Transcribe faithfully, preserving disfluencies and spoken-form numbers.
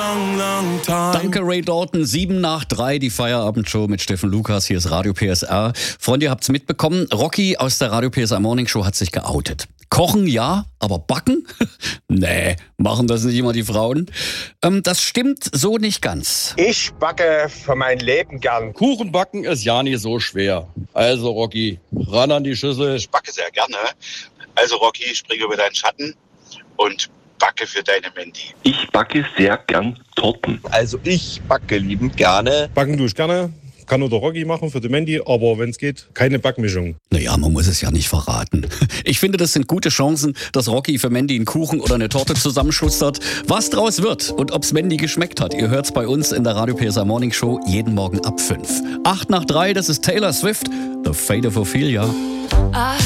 long, long time. Danke, Ray Dalton. Sieben nach drei, die Feierabendshow mit Steffen Lukas. Hier ist Radio P S R. Freunde, ihr habt's mitbekommen. Rocky aus der Radio P S R Morning Show hat sich geoutet. Kochen ja, aber backen? Nee, machen das nicht immer die Frauen. Ähm, das stimmt so nicht ganz. Ich backe für mein Leben gern. Kuchen backen ist ja nicht so schwer. Also Rocky, ran an die Schüssel. Ich backe sehr gerne. Also Rocky, spring über deinen Schatten und backe für deine Mandy. Ich backe sehr gern Torten. Also ich backe liebend gerne. Backen tue ich gerne. Kann nur der Rocky machen für die Mandy, aber wenn es geht, keine Backmischung. Naja, man muss es ja nicht verraten. Ich finde, das sind gute Chancen, dass Rocky für Mandy einen Kuchen oder eine Torte zusammenschustert. Was draus wird und ob's Mandy geschmeckt hat, ihr hört's bei uns in der Radio P S R Morning Show jeden Morgen ab fünf. Acht nach drei, das ist Taylor Swift, The Fate of Ophelia.